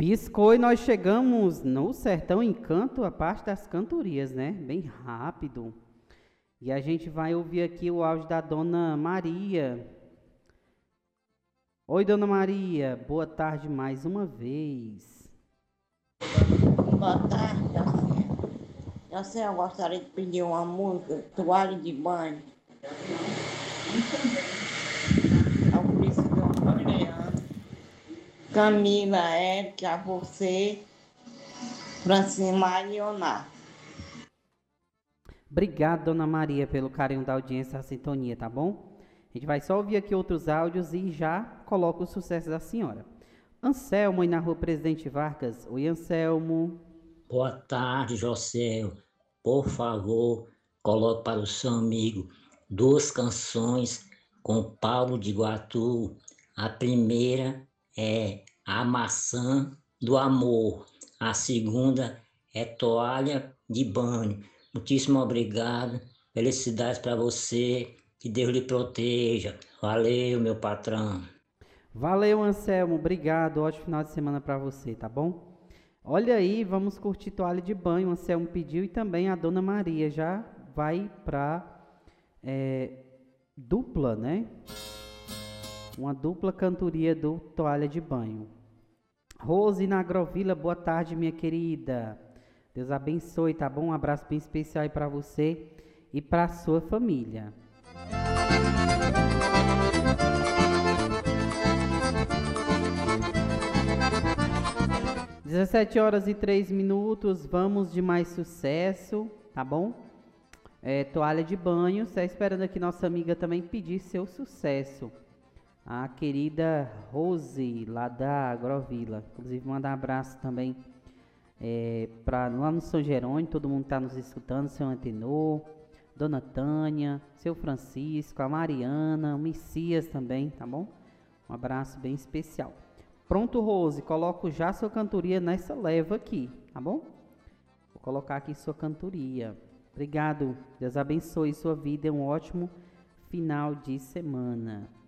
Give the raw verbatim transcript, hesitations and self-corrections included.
Piscou e nós chegamos no Sertão Encanto, a parte das cantorias, né? Bem rápido. E a gente vai ouvir aqui o áudio da Dona Maria. Oi, Dona Maria, boa tarde mais uma vez. Boa tarde, Jacé. Jacé, eu gostaria de pedir uma música, Toalha de Banho. Ao Priscila Juliano, Camila, Érica, você, Francimar e Leonardo. Obrigado, Dona Maria, pelo carinho da audiência, a sintonia, tá bom? A gente vai só ouvir aqui outros áudios e já coloca o sucesso da senhora. Anselmo, aí na rua Presidente Vargas. Oi, Anselmo. Boa tarde, José. Por favor, coloque para o seu amigo duas canções com Paulo de Iguatu. A primeira é A Maçã do Amor. A segunda é Toalha de Banho. Muitíssimo obrigado. Felicidades para você. Que Deus lhe proteja. Valeu, meu patrão. Valeu, Anselmo. Obrigado. Ótimo final de semana para você, tá bom? Olha aí, vamos curtir Toalha de Banho. O Anselmo pediu e também a Dona Maria já vai para é, dupla, né? Uma dupla cantoria do Toalha de Banho. Rose na Agrovila, boa tarde, minha querida. Deus abençoe, tá bom? Um abraço bem especial aí para você e para sua família. dezessete horas e três minutos, vamos de mais sucesso, tá bom? É, Toalha de Banho, está esperando aqui nossa amiga também pedir seu sucesso. A querida Rose, lá da Agrovila. Inclusive, mandar um abraço também é, pra, lá no São Jerônimo, todo mundo está nos escutando, seu Antenor, Dona Tânia, seu Francisco, a Mariana, o Messias também, tá bom? Um abraço bem especial. Pronto, Rose, coloco já sua cantoria nessa leva aqui, tá bom? Vou colocar aqui sua cantoria. Obrigado, Deus abençoe sua vida, um ótimo final de semana.